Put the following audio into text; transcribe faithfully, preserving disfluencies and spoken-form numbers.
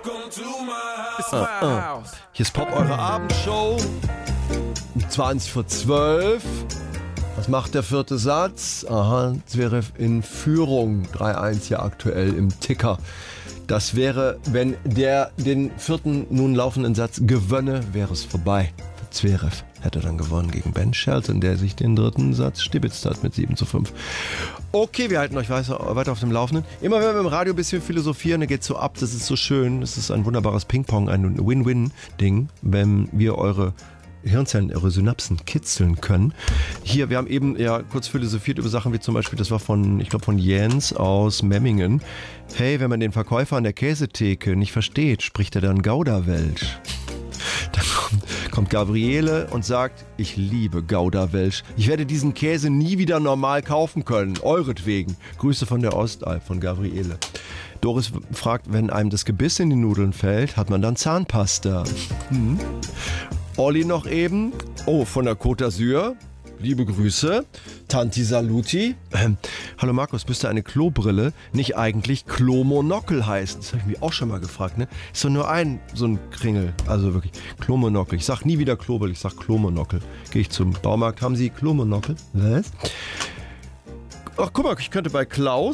Ah, ah. Hier ist Pop, eure Abendshow. zwanzig vor zwölf. Was macht der vierte Satz? Aha, Zverev in Führung. drei eins hier aktuell im Ticker. Das wäre, wenn der den vierten nun laufenden Satz gewönne, wäre es vorbei. Zverev hätte dann gewonnen gegen Ben Shelton, der sich den dritten Satz stibitzt hat mit sieben zu fünf. Okay, wir halten euch weiter auf dem Laufenden. Immer wenn wir im Radio ein bisschen philosophieren, dann geht es so ab, das ist so schön. Das ist ein wunderbares Ping-Pong, ein Win-Win-Ding, wenn wir eure Hirnzellen, eure Synapsen kitzeln können. Hier, wir haben eben ja kurz philosophiert über Sachen wie zum Beispiel, das war von, ich glaube von Jens aus Memmingen. Hey, wenn man den Verkäufer an der Käsetheke nicht versteht, spricht er dann Gouda-Welsch. Dann kommt, kommt Gabriele und sagt, ich liebe Gouda-Welsch. Ich werde diesen Käse nie wieder normal kaufen können, euretwegen. Grüße von der Ostalb, von Gabriele. Doris fragt, wenn einem das Gebiss in die Nudeln fällt, hat man dann Zahnpasta. Hm. Olli noch eben, oh, von der Côte d'Azur, liebe Grüße, Tanti Saluti. Ähm, hallo Markus, müsste eine Klobrille nicht eigentlich Klomonokel heißen? Das habe ich mich auch schon mal gefragt, ne? Ist doch nur ein, so ein Kringel, also wirklich, Klomonokel. Ich sag nie wieder Klobrille, ich sag Klomonokel. Gehe ich zum Baumarkt, haben Sie Klomonokel? Was? Ach, guck mal, ich könnte bei Klaus